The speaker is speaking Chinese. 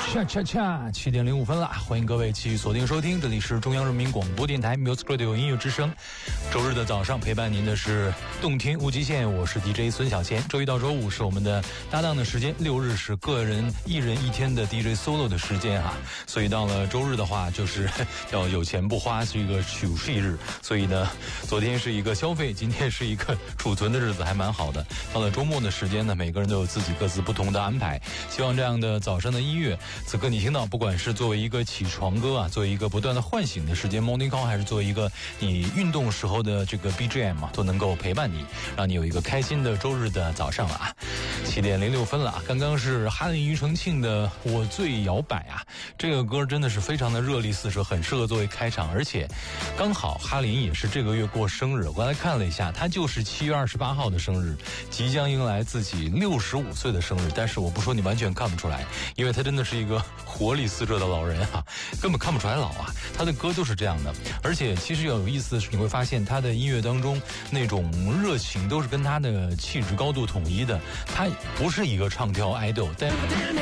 7点05分了，欢迎各位继续锁定收听，这里是中央人民广播电台 Music Radio 音乐之声。周日的早上陪伴您的是动听无极限，我是 DJ 孙小谦。周一到周五是我们的搭档的时间，6日是个人一人一天的 DJ solo 的时间哈。所以到了周日的话，就是要有钱不花，是一个储蓄日。所以呢，昨天是一个消费，今天是一个储存的日子，还蛮好的。到了周末的时间呢，每个人都有自己各自不同的安排。希望这样的早上的音乐，此刻你听到，不管是作为一个起床歌啊，作为一个不断的唤醒的时间 morning call， 还是作为一个你运动时候的这个 BGM 啊，都能够陪伴你，让你有一个开心的周日的早上了啊。7点06分了啊，刚刚是哈林庾澄庆的《我最摇摆》啊，这个歌真的是非常的热力四射，很适合作为开场，而且刚好哈林也是这个月过生日，我刚才看了一下，他就是7月28号的生日，即将迎来自己65岁的生日，但是我不说你完全看不出来，因为他真的是一个活力四射的老人啊，根本看不出来老啊，他的歌就是这样的。而且其实要有意思的是，你会发现他的音乐当中那种热情都是跟他的气质高度统一的，他不是一个唱跳 idol， 但